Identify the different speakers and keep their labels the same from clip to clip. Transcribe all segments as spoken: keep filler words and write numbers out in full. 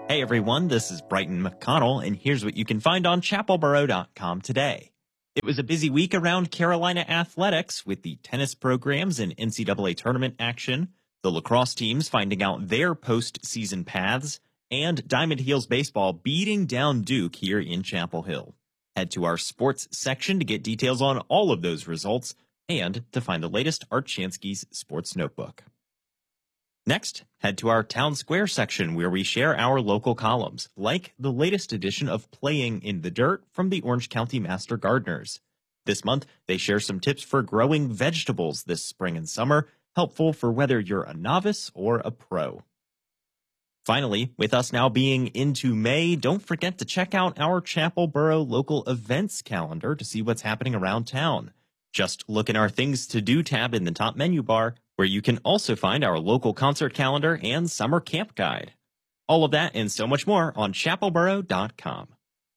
Speaker 1: Hey everyone, this is Brighton McConnell, and here's what you can find on chapel boro dot com today. It was a busy week around Carolina athletics with the tennis programs and N C double A tournament action, the lacrosse teams finding out their postseason paths, and Diamond Heels baseball beating down Duke here in Chapel Hill. Head to our sports section to get details on all of those results and to find the latest Art Chansky's Sports Notebook. Next, head to our Town Square section where we share our local columns, like the latest edition of Playing in the Dirt from the Orange County Master Gardeners. This month, they share some tips for growing vegetables this spring and summer, helpful for whether you're a novice or a pro. Finally, with us now being into May, don't forget to check out our Chapel Boro local events calendar to see what's happening around town. Just look in our Things to Do tab in the top menu bar, where you can also find our local concert calendar and summer camp guide. All of that and so much more on chapel boro dot com.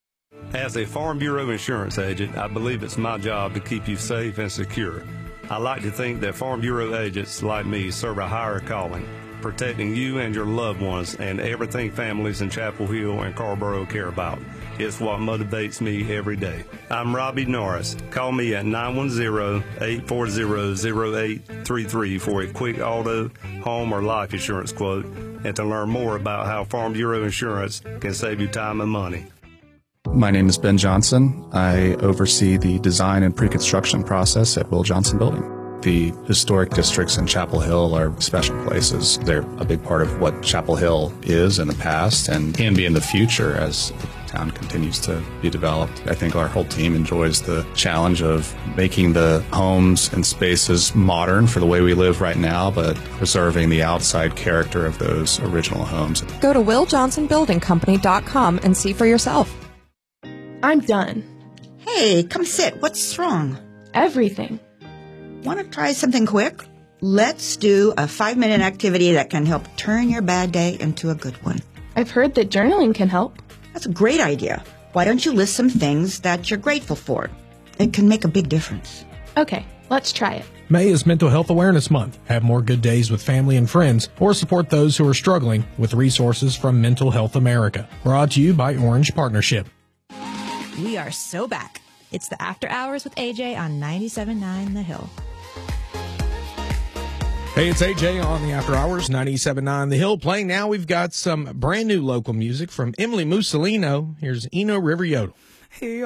Speaker 2: As a Farm Bureau insurance agent, I believe it's my job to keep you safe and secure. I like to think that Farm Bureau agents like me serve a higher calling, protecting you and your loved ones and everything families in Chapel Hill and Carrboro care about. It's what motivates me every day. I'm Robbie Norris. Call me at nine one zero, eight four zero, zero eight three three for a quick auto, home, or life insurance quote, and to learn more about how Farm Bureau Insurance can save you time and money.
Speaker 3: My name is Ben Johnson. I oversee the design and pre-construction process at Will Johnson Building. The historic districts in Chapel Hill are special places. They're a big part of what Chapel Hill is in the past and can be in the future as the town continues to be developed. I think our whole team enjoys the challenge of making the homes and spaces modern for the way we live right now, but preserving the outside character of those original homes.
Speaker 4: Go to will johnson building company dot com and see for yourself.
Speaker 5: I'm done.
Speaker 6: Hey, come sit. What's wrong?
Speaker 5: Everything.
Speaker 6: Want to try something quick? Let's do a five-minute activity that can help turn your bad day into a good one.
Speaker 5: I've heard that journaling can help.
Speaker 6: That's a great idea. Why don't you list some things that you're grateful for? It can make a big difference.
Speaker 5: Okay, let's try it.
Speaker 7: May is Mental Health Awareness Month. Have more good days with family and friends, or support those who are struggling with resources from Mental Health America. Brought to you by Orange Partnership.
Speaker 8: We are so back. It's the After Hours with A J on ninety-seven point nine The Hill.
Speaker 7: Hey, it's A J on the After Hours, ninety-seven point nine The Hill. Playing now, we've got some brand new local music from Emily Mussolino. Here's Eno River Yodel.
Speaker 9: He